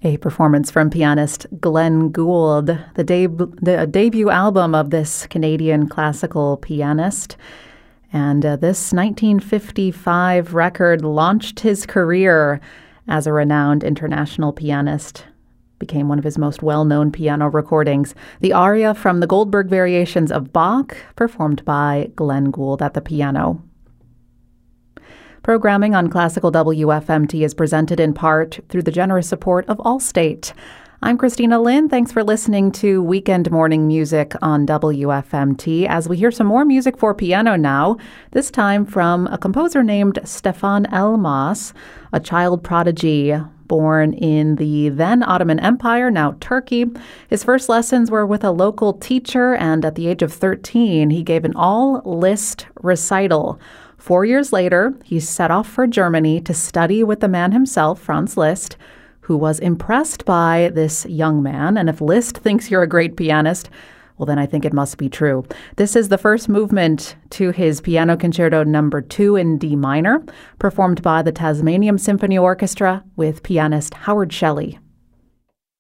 A performance from pianist Glenn Gould, the debut album of this Canadian classical pianist. And this 1955 record launched his career as a renowned international pianist. Became one of his most well-known piano recordings, the aria from the Goldberg Variations of Bach, performed by Glenn Gould at the piano. Programming on Classical WFMT is presented in part through the generous support of Allstate. I'm Christina Lynn. Thanks for listening to Weekend Morning Music on WFMT as we hear some more music for piano now, this time from a composer named Stefan Elmas, a child prodigy born in the then Ottoman Empire, now Turkey. His first lessons were with a local teacher, and at the age of 13, he gave an all-Liszt recital. 4 years later, he set off for Germany to study with the man himself, Franz Liszt, who was impressed by this young man. And if Liszt thinks you're a great pianist, well, then I think it must be true. This is the first movement to his Piano Concerto No. 2 in D minor, performed by the Tasmanian Symphony Orchestra with pianist Howard Shelley.